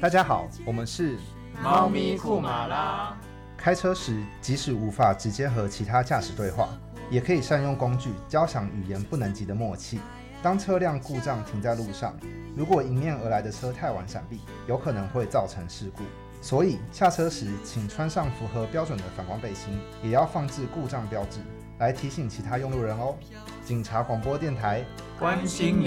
大家好，我们是猫咪库马拉。 开车时，即使无法直接和其他驾驶对话，也可以善用工具交响语言不能及的默契。当车辆故障停在路上，如果迎面而来的车太晚闪避，有可能会造成事故。所以下车时，请穿上符合标准的反光背心，也要放置故障标志，来提醒其他用路人哦。警察广播电台， 关心